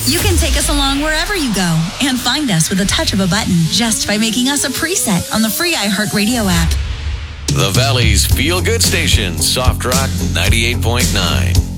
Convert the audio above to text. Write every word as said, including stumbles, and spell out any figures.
You can take us along wherever you go and find us with a touch of a button just by making us a preset on the free iHeartRadio app. The Valley's feel-good station, Soft Rock ninety-eight point nine.